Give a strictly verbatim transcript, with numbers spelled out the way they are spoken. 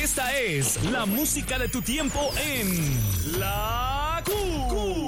Esta es la música de tu tiempo en La Q.